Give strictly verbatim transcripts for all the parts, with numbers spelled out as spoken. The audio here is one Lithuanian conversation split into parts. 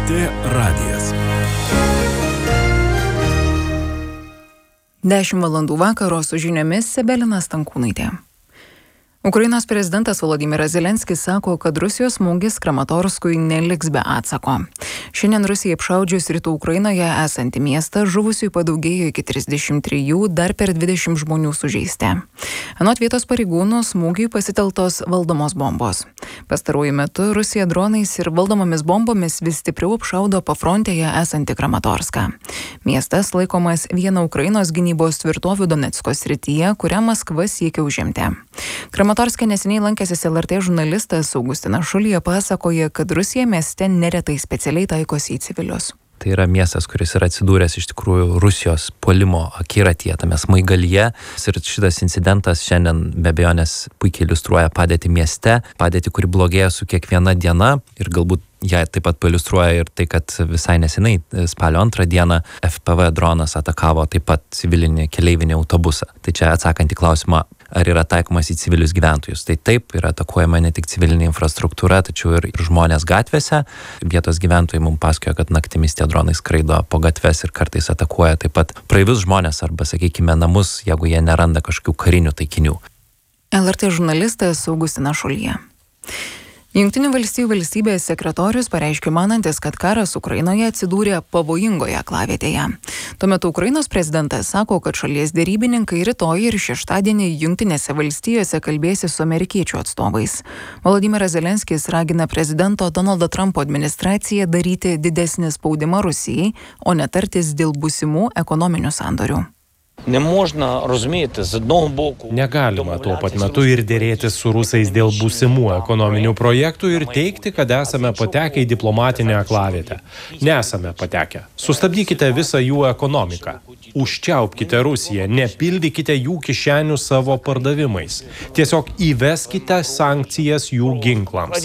T radijas. dešimt valandų vakaro su žiniomis Sebelina Stankūnaitė. Ukrainos prezidentas Volodymyras Zelenskis sako, kad Rusijos smūgis Kramatorskui neliks be atsako. Šiandien Rusijai apšaudžius rytų Ukrainoje esantį miestą žuvusiųjų padaugėjo iki trisdešimt trijų, dar per dvidešimt žmonių sužeisti. Anot vietos pareigūnų smūgiui pasiteltos valdomos bombos. Pastaruoju metu Rusija dronais ir valdomomis bombomis vis stipriau apšaudo pafrontėje esantį Kramatorską. Miestas laikomas viena Ukrainos gynybos tvirtovių Donecko srityje, kurią Maskva siekia užimti. Kramatorske neseniai lankęsis L R T žurnalistas Augustinas Šulija pasakoja, kad Rusija mieste neretai specialiai taikosi į civilius. Tai yra miestas, kuris yra atsidūręs iš tikrųjų Rusijos puolimo akiratyje, tame smaigalyje. Ir šitas incidentas šiandien be abejonės puikiai iliustruoja padėtį mieste, padėtį, kuri blogėja su kiekviena diena ir galbūt ją taip pat pailiustruoja ir tai, kad visai nesenai, spalio antrą dieną, F P V dronas atakavo taip pat civilinį keleivinį autobusą. Tai čia atsakant į klausimą, ar yra taikomas į civilius gyventojus. Tai taip, yra atakuojama ne tik civilinė infrastruktūra, tačiau ir žmonės gatvėse. Vietos gyventojai mums pasakojo, kad naktimis tie dronai skraido po gatves ir kartais atakuoja taip pat praeivius žmonės arba, sakykime, namus, jeigu jie neranda kažkokių karinių taikinių. L R T žurnalistas Augustinas Šulija. Jungtinių valstijų valstybės sekretorius pareiškė manantis, kad karas Ukrainoje atsidūrė pavojingoje aklavietėje. Tuo metu Ukrainos prezidentas sako, kad šalies derybininkai rytoj ir šeštadienį Jungtinėse valstijose kalbėsi su amerikiečių atstovais. Volodymyras Zelenskis ragina prezidento Donaldo Trumpo administraciją daryti didesnį spaudimą Rusijai, o ne tartis dėl būsimų ekonominių sandorių. Negalima tuo pat metu ir dėrėtis su rusais dėl būsimų ekonominių projektų ir teigti, kad esame patekę į diplomatinę aklavietę. Nesame patekę. Sustabdykite visą jų ekonomiką. Užčiaupkite Rusiją, nepildykite jų kišenių savo pardavimais. Tiesiog įveskite sankcijas jų ginklams.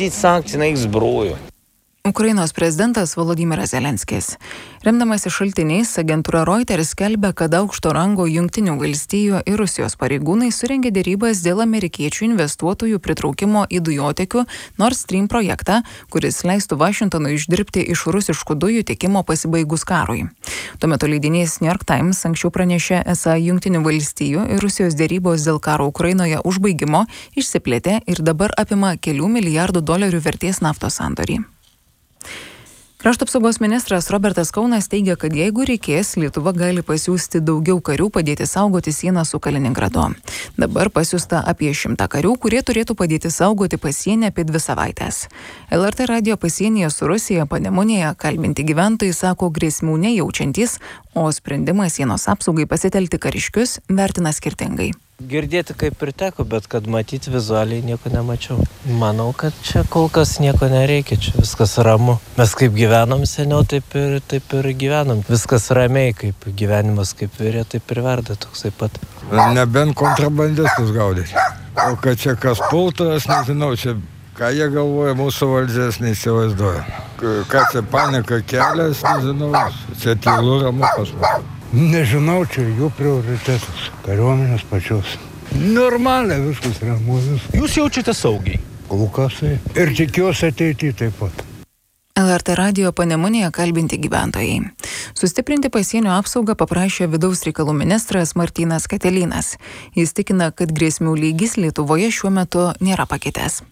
Ukrainos prezidentas Volodymyras Zelenskis. Remdamasi šaltiniais, agentūra Reuters skelbia, kad aukšto rango Jungtinių valstijų ir Rusijos pareigūnai surengė dėrybas dėl amerikiečių investuotojų pritraukimo į dujotekių Nord Stream projektą, kuris leistų Vašingtonui išdirbti iš rusiškų dujų tiekimo pasibaigus karui. Tuo metu leidinys New York Times anksčiau pranešė, esą Jungtinių valstijų ir Rusijos dėrybos dėl karo Ukrainoje užbaigimo išsiplėtė ir dabar apima kelių milijardų dolerių vertės naftos sandorį. Krašto apsaugos ministras Robertas Kaunas teigia, kad jeigu reikės, Lietuva gali pasiųsti daugiau karių padėti saugoti sieną su Kaliningradu. Dabar pasiųsta apie šimtą karių, kurie turėtų padėti saugoti pasienį apie dvi savaitės. L R T radijo pasienyje su Rusija Panemunėje kalbinti gyventojai sako grėsmių nejaučiantys, o sprendimą sienos apsaugai pasitelkti kariškius vertina skirtingai. Girdėti kaip ir teko, bet kad matyti vizualiai nieko nemačiau. Manau, kad čia kol kas nieko nereikia, čia viskas ramu. Mes kaip gyvenom seniau, taip ir, taip ir gyvenom. Viskas ramiai, kaip gyvenimas kaip virė, taip ir verda toksai pat. Nebent kontrabandistus gaudyti. O kad čia kas pultas, nežinau, čia ką jie galvoja, mūsų valdžias neįsivaizduoja. Ką čia panika kelias, nežinau, čia tylu ramu pas mus. Nežinau, čia jų prioritetas, kariuomenės pačios. Normaliai viskas ramu. Jūs jaučiate saugiai? Kol kas ir tikiuosi ateityje taip pat. L R T radijo Panemunėje kalbinti gyventojai. Sustiprinti pasienio apsaugą paprašė vidaus reikalų ministras Martynas Katelynas. Jis tikina, kad grėsmių lygis Lietuvoje šiuo metu nėra pakitęs.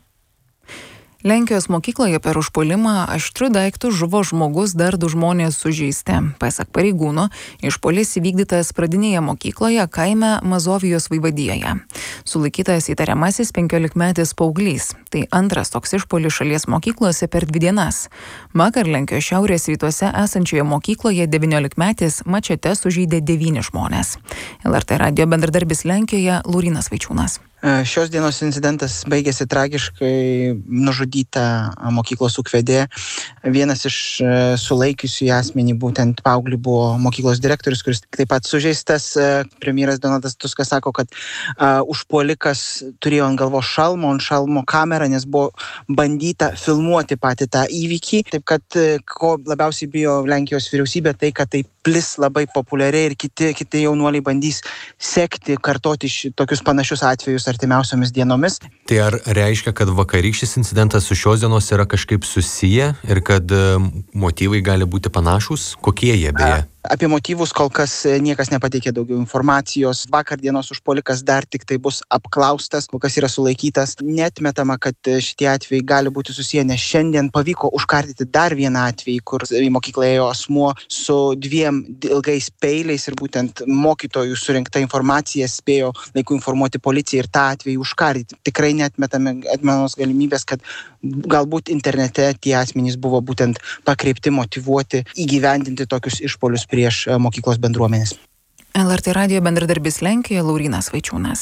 Lenkijos mokykloje per užpuolimą aštriu daiktu žuvo žmogus, dar du žmonės sužeisti. Pasak pareigūnų, išpuolis įvykdytas pradinėje mokykloje kaime Mazovijos vaivadijoje. Sulaikytas įtariamasis penkiolikmetis paauglys. Tai antras toks išpuolis šalies mokyklose per dvi dienas. Vakar Lenkijos šiaurės rytuose esančioje mokykloje devyniolikmetis mačete sužeidė devyni žmonės. L R T radijo bendradarbis Lenkijoje Laurynas Vaičiūnas. Šios dienos incidentas baigėsi tragiškai, nužudyta mokyklos ūkvedė. Vienas iš sulaikiusių asmenį, būtent paauglį, buvo mokyklos direktorius, kuris taip pat sužeistas. Premjeras Donaldas Tuskas sako, kad uh, užpuolikas turėjo ant galvos šalmo, ant šalmo kamerą, nes buvo bandyta filmuoti patį tą įvykį. Taip kad, ko labiausiai bijo Lenkijos vyriausybė, tai kad tai plis labai populiariai ir kiti, kiti jaunuoliai bandys sekti, kartoti tokius panašius atvejus artimiausiomis dienomis. Tai ar reiškia, kad vakarykštis incidentas su šios dienos yra kažkaip susiję ir kad motyvai gali būti panašūs? Kokie jie beje? Apie motyvus kol kas niekas nepateikė daugiau informacijos. Vakar dienos užpuolikas dar tik tai bus apklaustas, kol kas yra sulaikytas. Neatmetama, kad šitie atvejai gali būti susiję, nes šiandien pavyko užkardyti dar vieną atvejį, kur į mokyklą ėjo asmuo su dviem ilgais peiliais ir būtent mokytojų surinkta informacija spėjo laiku informuoti policiją ir tą atvejį užkardyti. Tikrai neatmetame atmenos galimybės, kad galbūt internete tie asmenys buvo būtent pakreipti, motyvuoti, įgyvendinti tokius išpolius prieš mokyklos bendruomenės. L R T radijo bendradarbis Lenkijoje Laurynas Vaičiūnas.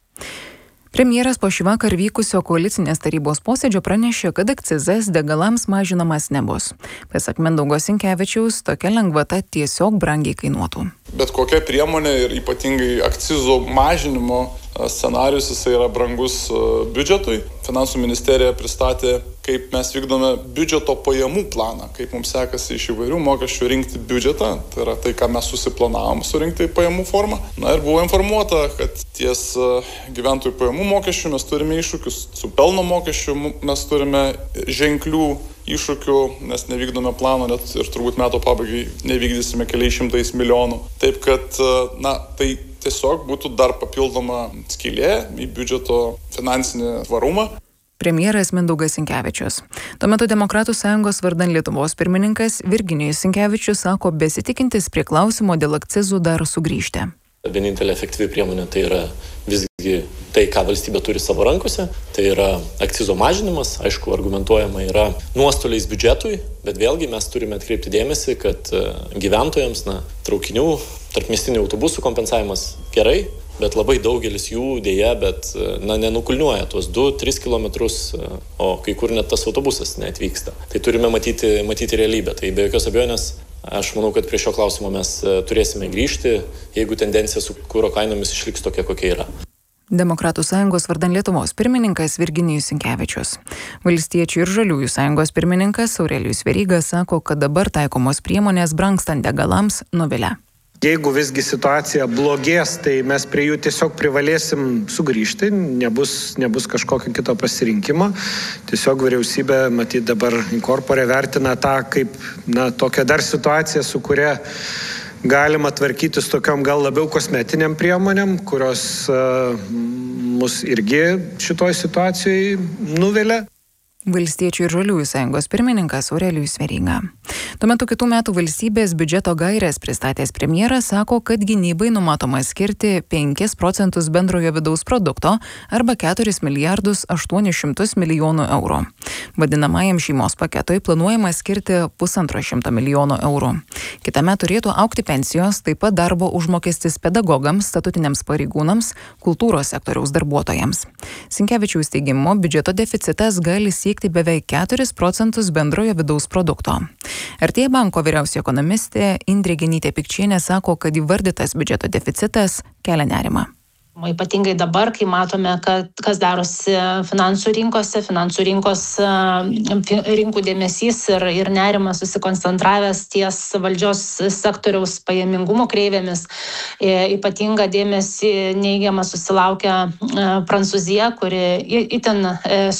Premjeras po šįvakar vykusio koalicinės tarybos posėdžio pranešė, kad akcizas degalams mažinamas nebus. Pasak Mindaugo Sinkevičiaus, tokia lengvata tiesiog brangiai kainuotų. Bet kokia priemonė ir ypatingai akcizo mažinimo scenarius, jisai yra brangus biudžetui. Finansų ministerija pristatė, kaip mes vykdome biudžeto pajamų planą, kaip mums sekasi iš įvairių mokesčių rinkti biudžetą, tai yra tai, ką mes susiplanavom surinkti pajamų formą. Na ir buvo informuota, kad ties gyventojų pajamų mokesčių mes turime iššūkius, su pelno mokesčiu mes turime ženklių iššūkių, nes nevykdome plano, net ir turbūt metų pabaigai nevykdysime keliais šimtais milijonų. Taip kad, na, tai tiesiog būtų dar papildoma skylė į biudžeto finansinį tvarumą. Premjeras Mindaugas Sinkevičius. Tuo metu Demokratų sąjungos vardan Lietuvos pirmininkas Virginijus Sinkevičius sako besitikintis prie klausimo dėl akcizų dar sugrįžti. Vienintelė efektyvi priemonė tai yra visgi tai, ką valstybė turi savo rankose, tai yra akcizo mažinimas, aišku, argumentuojama yra nuostoliais biudžetui, bet vėlgi mes turime atkreipti dėmesį, kad gyventojams, na, traukinių, tarpmiestinių autobusų kompensavimas gerai, bet labai daugelis jų dėja, bet, na, nenukulniuoja tuos du tris kilometrus, o kai kur net tas autobusas neatvyksta. Tai turime matyti, matyti realybę. Tai be jokios abejonės, aš manau, kad prie šio klausimo mes turėsime grįžti, jeigu tendencija su kuro kainomis išliks tokia, kokia yra. Demokratų sąjungos vardan Lietuvos pirmininkas Virginijus Sinkevičius. Valstiečių ir Žaliųjų sąjungos pirmininkas Aurelijus Veryga sako, kad dabar taikomos priemonės brangstant degalams nuvilia. Jeigu visgi situacija blogės, tai mes prie jų tiesiog privalėsim sugrįžti, nebus, nebus kažkokio kito pasirinkimo. Tiesiog vyriausybė, matyt, dabar inkorporė vertina tą kaip, na, tokią dar situaciją, su kuria galima tvarkytis tokiom gal labiau kosmetiniam priemonėm, kurios uh, mus irgi šitoj situacijai nuvilia. Valstiečių ir Žaliųjų sąjungos pirmininkas Aurelijus Veryga. Tuo metu kitų metų valstybės biudžeto gaires pristatęs premjeras sako, kad gynybai numatoma skirti penkis procentus bendrojo vidaus produkto arba keturis milijardus aštuonis šimtus milijonų eurų. Vadinamajam šeimos paketui planuojama skirti pusantro šimto milijonų eurų. Kitąmet turėtų augti pensijos, taip pat darbo užmokestis pedagogams, statutiniams pareigūnams, kultūros sektoriaus darbuotojams. Sinkevičiaus teigimu, biudžeto deficitas gali siekti beveik keturis procentus bendrojo vidaus produkto. R T banko vyriausioji ekonomistė Indrė Genytė-Pikčienė sako, kad įvardytas biudžeto deficitas kelia nerimą. Ypatingai dabar, kai matome, kad kas darosi finansų rinkose, finansų rinkos rinkų dėmesys ir, ir nerimas susikoncentravęs ties valdžios sektoriaus pajamingumo kreivėmis. Ypatinga dėmesį neigiamą susilaukia Prancūzija, kuri itin